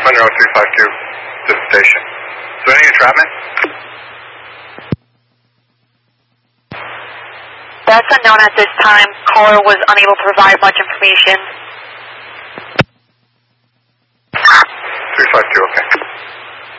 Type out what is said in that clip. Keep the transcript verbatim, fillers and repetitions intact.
Monroe three five two to the station. Is there any entrapment? That's unknown at this time. Caller was unable to provide much information. three five two, okay.